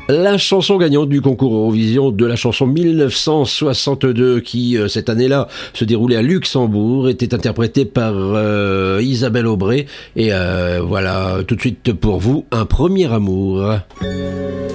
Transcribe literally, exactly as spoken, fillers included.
La chanson gagnante du concours Eurovision de la chanson mille neuf cent soixante-deux qui, euh, cette année-là, se déroulait à Luxembourg, était interprétée par euh, Isabelle Aubray. Et euh, voilà, tout de suite pour vous, Un premier amour.